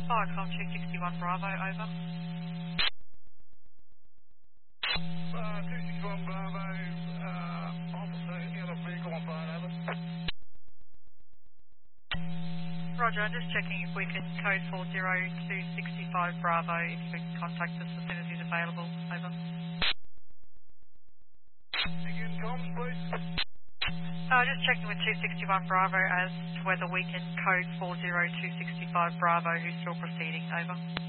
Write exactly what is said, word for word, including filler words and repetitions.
Firecom two sixty-one Bravo, over. Uh, two sixty-one Bravo, uh, officer in a vehicle on fire, over. Roger, I'm just checking if we can code four zero two six five Bravo, if you can contact us as soon as he's available, over. Again, comms, please. Uh, just checking with two sixty-one Bravo as to whether we can code four zero two six five Bravo, who's still proceeding, over.